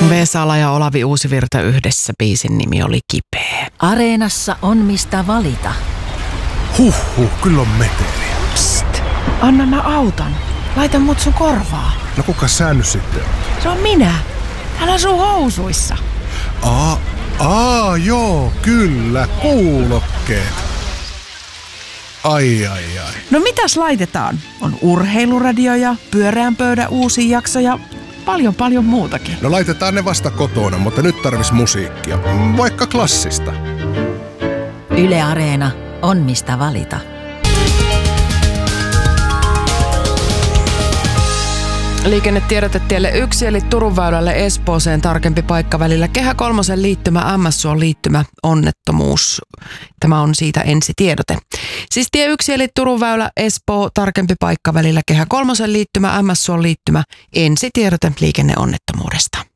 Vesala ja Olavi Uusivirta yhdessä, biisin nimi oli Kipeä. Areenassa on mistä valita. Kyllä on meteliä. Psst, anna mä auton. Laita mut sun korvaa. No kuka sä nyt sitten on? Se on minä. Täällä sun housuissa. Joo, kyllä, kuulokkeet. Ai. No mitäs laitetaan? On urheiluradio ja pyöreän pöydän uusi jakso ja paljon muutakin. No laitetaan ne vasta kotona, mutta nyt tarvis musiikkia. Vaikka klassista. Yle Areena on mistä valita. Liikennetiedote tielle 1 eli Turun väylälle Espooseen, tarkempi paikka välillä Kehä kolmosen liittymä, MS-suon liittymä, onnettomuus. Tämä on siitä ensitiedote. Siis tie 1 eli Turun väylä Espoo, tarkempi paikka välillä Kehä kolmosen liittymä, MS-suon liittymä, ensitiedote liikenneonnettomuudesta.